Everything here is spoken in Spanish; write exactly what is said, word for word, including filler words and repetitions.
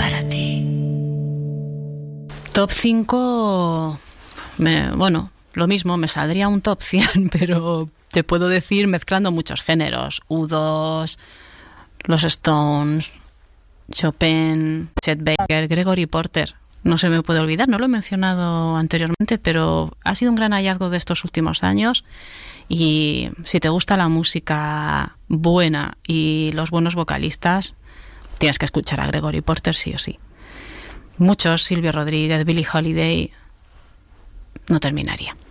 para ti. Top cinco, me, bueno, lo mismo, me saldría un top cien, pero te puedo decir mezclando muchos géneros. U dos, los Stones, Chopin, Chet Baker, Gregory Porter. No se me puede olvidar, no lo he mencionado anteriormente, pero ha sido un gran hallazgo de estos últimos años. Y si te gusta la música buena y los buenos vocalistas, tienes que escuchar a Gregory Porter sí o sí. Muchos, Silvio Rodríguez, Billie Holiday, no terminaría.